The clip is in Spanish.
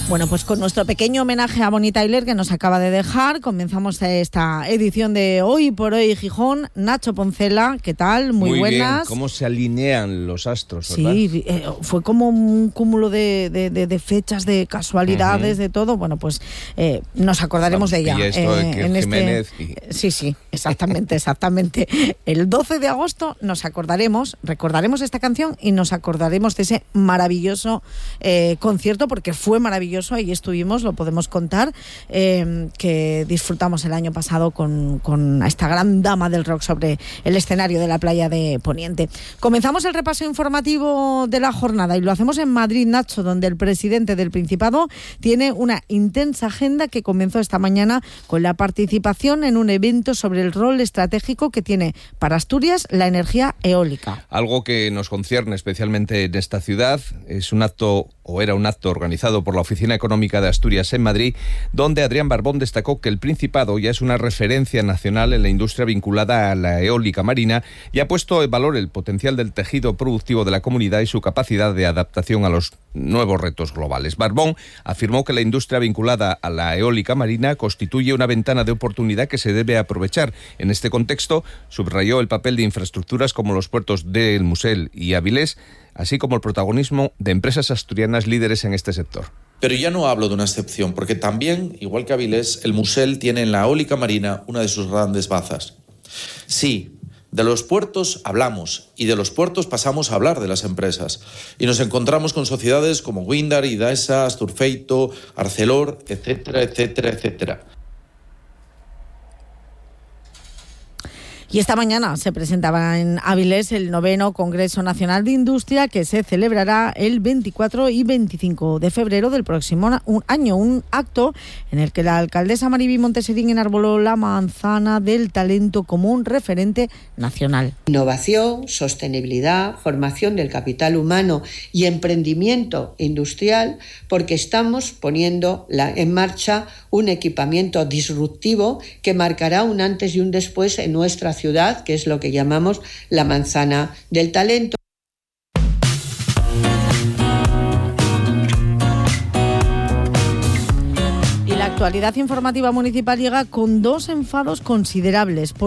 Bueno, pues con nuestro pequeño homenaje a Bonnie Tyler que nos acaba de dejar, comenzamos esta edición de Hoy por Hoy Gijón. Nacho Poncela, ¿qué tal? Muy buenas. Bien, cómo se alinean los astros, ¿verdad? Sí, fue como un cúmulo de fechas, de casualidades, de todo. Bueno, pues nos acordaremos de ella. Jiménez Sí, exactamente. El 12 de agosto recordaremos esta canción y nos acordaremos de ese maravilloso concierto, porque fue maravilloso. Ahí estuvimos, lo podemos contar, que disfrutamos el año pasado con esta gran dama del rock sobre el escenario de la playa de Poniente. Comenzamos el repaso informativo de la jornada y lo hacemos en Madrid, Nacho, donde el presidente del Principado tiene una intensa agenda que comenzó esta mañana con la participación en un evento sobre el rol estratégico que tiene para Asturias la energía eólica. Algo que nos concierne especialmente en esta ciudad. Era un acto organizado por la Oficina Económica de Asturias en Madrid, donde Adrián Barbón destacó que el Principado ya es una referencia nacional en la industria vinculada a la eólica marina y ha puesto en valor el potencial del tejido productivo de la comunidad y su capacidad de adaptación a los nuevos retos globales. Barbón afirmó que la industria vinculada a la eólica marina constituye una ventana de oportunidad que se debe aprovechar. En este contexto, subrayó el papel de infraestructuras como los puertos de El Musel y Avilés, así como el protagonismo de empresas asturianas líderes en este sector. Pero ya no hablo de una excepción, porque también, igual que Avilés, el Musel tiene en la eólica marina una de sus grandes bazas. Sí, de los puertos hablamos, y de los puertos pasamos a hablar de las empresas. Y nos encontramos con sociedades como Windar, Idaesa, Asturfeito, Arcelor, etcétera. Y esta mañana se presentaba en Avilés el 9º Congreso Nacional de Industria, que se celebrará el 24 y 25 de febrero del próximo año. Un acto en el que la alcaldesa Mariby Montesedín enarboló la manzana del talento como un referente nacional. Innovación, sostenibilidad, formación del capital humano y emprendimiento industrial, porque estamos poniendo en marcha un equipamiento disruptivo que marcará un antes y un después en nuestra ciudad, que es lo que llamamos la manzana del talento. Y la actualidad informativa municipal llega con dos enfados considerables.